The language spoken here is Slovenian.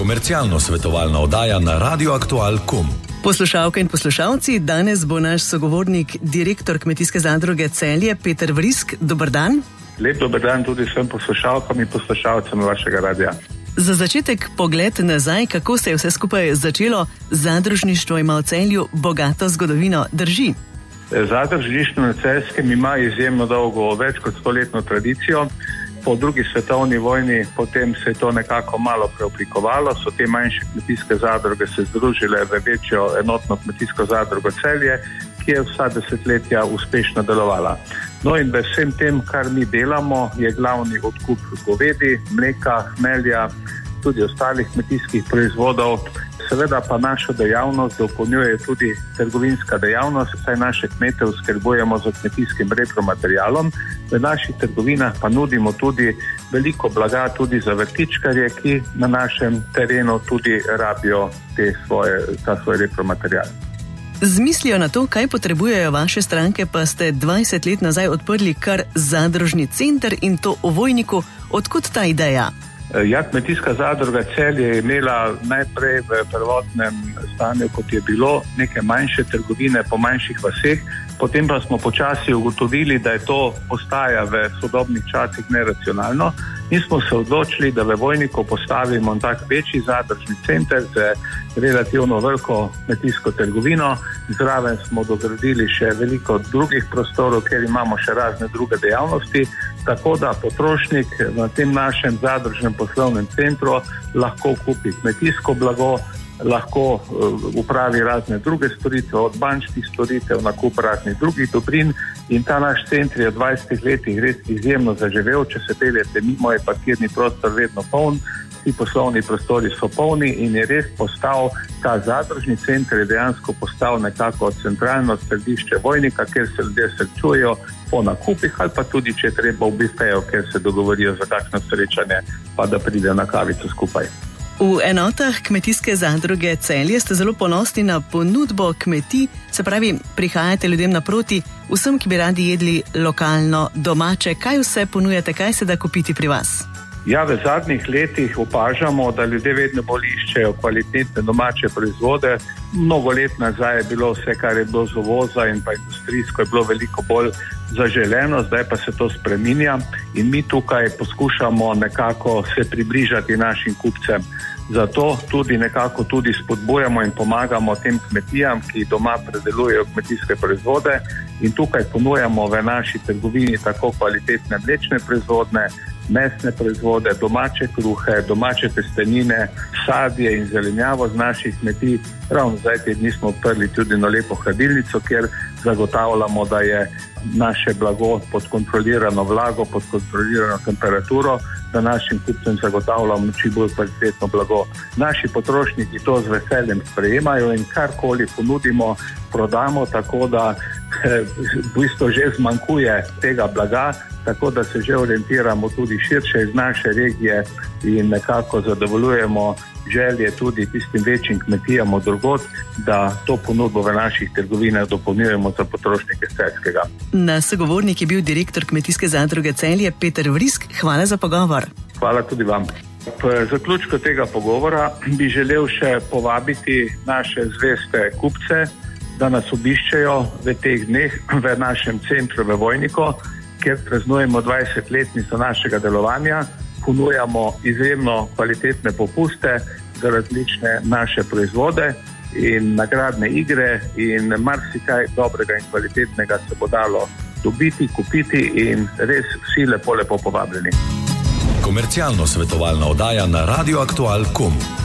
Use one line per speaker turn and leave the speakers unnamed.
Komercialno svetovalna oddaja na Radio Aktual.com.
Poslušalke in poslušalci, danes bo naš sogovornik, direktor Kmetijske zadruge Celje, Peter Vrisk. Dober dan.
Lep dober dan tudi vsem poslušalkam in poslušalcem vašega radia.
Za začetek pogled nazaj, kako se je vse skupaj začelo. Zadružništvo ima v Celju bogato zgodovino, drži?
Zadružništvo na Celjskem ima izjemno dolgo, več kot 100-letno tradicijo. Po drugi svetovni vojni potem se je to nekako malo preoblikovalo, so te manjše kmetijske zadruge se združile v večjo enotno kmetijsko zadrugo Celje, ki je vsa desetletja uspešno delovala. No in v vsem tem, kar mi delamo, je glavni odkup govedi, mleka, hmelja, tudi ostalih kmetijskih proizvodov. Seveda pa našo dejavnost dopolnjuje tudi trgovinska dejavnost, saj naše kmete oskrbujemo z kmetijskim repromaterialom. V naših trgovinah pa nudimo tudi veliko blaga tudi za vrtičkarje, ki na našem terenu tudi rabijo ta svoj repromaterial.
Z mislijo na to, kaj potrebujejo vaše stranke, pa ste 20 let nazaj odprli kar zadružni center in to v Vojniku. Odkud ta ideja?
Ja, Kmetijska zadruga Celje je imela najprej v prvotnem stanju, kot je bilo, neke manjše trgovine po manjših vaseh, potem pa smo počasi ugotovili, da je to postaja v sodobnih časih neracionalno in smo se odločili, da v Vojniku postavimo tak večji zadružni center z relativno veliko kmetijsko trgovino. Zraven smo dogradili še veliko drugih prostorov, kjer imamo še razne druge dejavnosti, tako da potrošnik na tem našem zadružnem poslovnem centru lahko kupi kmetijsko blago, lahko upravi razne druge storitve, od bančnih storitev, nakup raznih drugih dobrin, in ta naš center je v 20 letih res izjemno zaživel. Če se peljete mimo, je parkirni prostor vedno poln, ti poslovni prostori so polni in je res postal ta zadružni center, je dejansko postal nekako centralno središče Vojnika, kjer se ljudje srečujejo po nakupih ali pa tudi, če je treba v bifeju, kjer se dogovorijo za kakšno srečanje, pa da pride na kavico skupaj.
V enotah Kmetijske zadruge Celje ste zelo ponosni na ponudbo kmetij, se pravi, prihajate ljudem naproti, vsem, ki bi radi jedli lokalno, domače. Kaj vse ponujate, kaj se da kupiti pri vas?
Ja, v zadnjih letih opažamo, da ljudje vedno bolj iščejo kvalitetne domače proizvode. Mnogo let nazaj je bilo vse, kar je bilo z uvoza in pa industrijsko, je bilo veliko bolj zaželeno, zdaj pa se to spreminja in mi tukaj poskušamo nekako se približati našim kupcem. Zato tudi nekako tudi spodbujamo in pomagamo tem kmetijam, ki doma predelujejo kmetijske proizvode, in tukaj ponujamo v naši trgovini tako kvalitetne mlečne proizvodne, mesne proizvode, domače kruhe, domače testenine, sadje in zelenjavo z naših kmetij. Ravno zdaj te dni smo odprli tudi eno lepo hladilnico, kjer zagotavljamo, da je naše blago pod kontrolirano vlago, pod kontrolirano temperaturo, da našim kupcem zagotavljamo čim bolj kvalitetno blago. Naši potrošniki to z veseljem sprejemajo in karkoli ponudimo, prodamo, tako da v bistvu že zmanjkuje tega blaga, tako da se že orientiramo tudi širše iz naše regije in nekako zadovoljujemo želje tudi tistim večjim kmetijam od drugod, da to ponudbo v naših trgovinah dopolnjujemo za potrošnike Celjskega.
Naš sogovornik je bil direktor Kmetijske zadruge Celje, Peter Vrisk. Hvala za pogovor.
Hvala tudi vam. V zaključku tega pogovora bi želel še povabiti naše zveste kupce, da nas obiščejo v teh dneh v našem centru v Vojniku, kjer praznujemo 20-letnico našega delovanja. Ponujamo izjemno kvalitetne popuste za različne naše proizvode in nagradne igre in marsikaj dobrega in kvalitetnega se bo dalo dobiti, kupiti in res vsi lepo povabljeni.
Komercialno svetovalna oddaja na Radio Aktual.com.